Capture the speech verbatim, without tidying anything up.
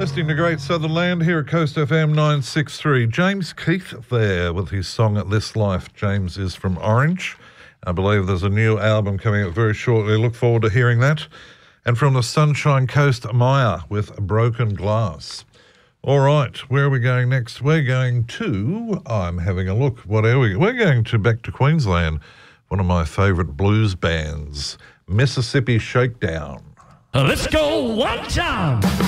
Listening to Great Southern Land here at Coast F M nine sixty-three. James Keith there with his song This Life. James is from Orange. I believe there's a new album coming out very shortly. Look forward to hearing that. And from the Sunshine Coast, Maya with Broken Glass. All right, where are we going next? We're going to, I'm having a look, what are we? We're going to back to Queensland, one of my favourite blues bands, Mississippi Shakedown. Let's go one time.